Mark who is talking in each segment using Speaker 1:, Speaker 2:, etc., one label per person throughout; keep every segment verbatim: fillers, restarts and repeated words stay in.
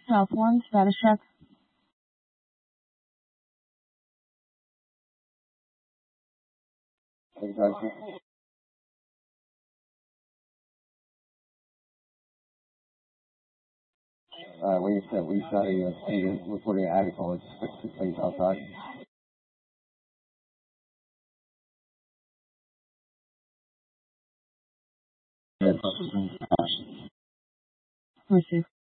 Speaker 1: South one, status check.
Speaker 2: Exactly. Uh, when you said we started a student reporting an agriculture took place outside.
Speaker 1: Receive.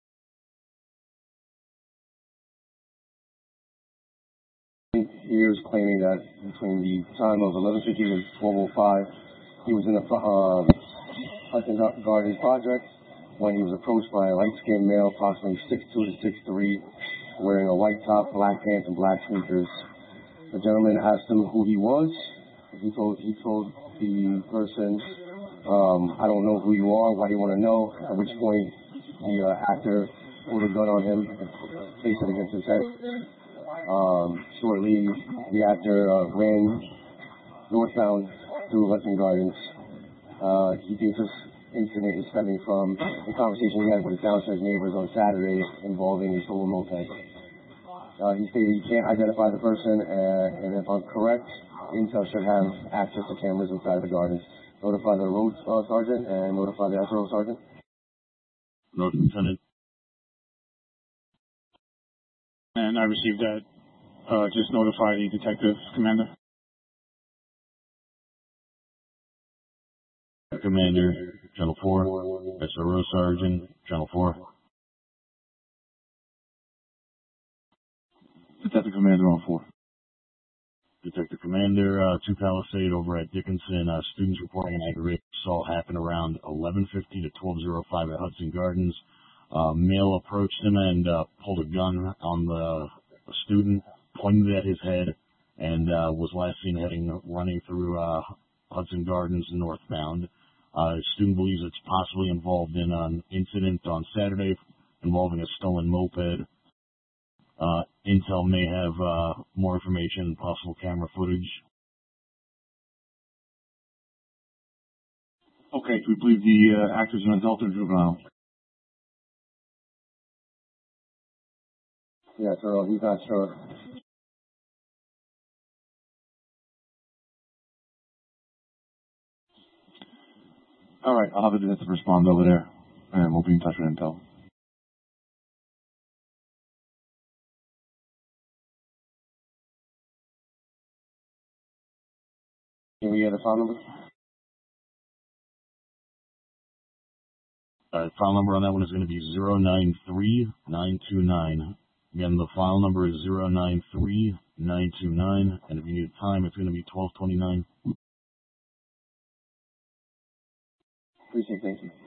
Speaker 2: He was claiming that between the time of eleven fifty to twelve oh five, he was in the uh, Hudson Gardens project when he was approached by a light-skinned male, approximately six two to six three, wearing a white top, black pants, and black sneakers. The gentleman asked him who he was. He told he told the person, um, I don't know who you are, why do you want to know? At which point the uh, actor pulled a gun on him and placed it against his head. Um, shortly, the actor uh, ran northbound through Hudson Gardens. Uh, he thinks this incident is stemming from a conversation he had with his downstairs neighbors on Saturday involving a stolen moped. Uh, he stated he can't identify the person, uh, and if I'm correct, Intel should have access to cameras inside the gardens. Notify the road uh, sergeant and notify the S R O sergeant.
Speaker 3: Road Lieutenant. And I received that. Uh, just notify the detective commander.
Speaker 4: Commander, Channel four, S R O Sergeant, Channel four.
Speaker 3: Detective Commander on four.
Speaker 4: Detective Commander, uh, two Palisade over at Dickinson. Uh, students reporting an aggravated assault happened around eleven fifty to twelve oh five at Hudson Gardens. Uh, male approached him and uh, pulled a gun on the student, pointed it at his head, and uh, was last seen heading running through uh, Hudson Gardens northbound. Uh, student believes it's possibly involved in an incident on Saturday involving a stolen moped. Uh, Intel may have uh, more information and possible camera footage.
Speaker 3: Okay, we believe the uh, actor's an adult or juvenile.
Speaker 2: Yeah, sir, he's not sure.
Speaker 3: All right, I'll have the detective respond over there, and we'll be in touch with Intel.
Speaker 2: Can we get a phone number?
Speaker 4: Uh, file number on that one is going to be zero nine three nine two nine. Again, the file number is zero nine three nine two nine, and if you need time, it's going to be twelve twenty-nine.
Speaker 2: Appreciate it, thank you.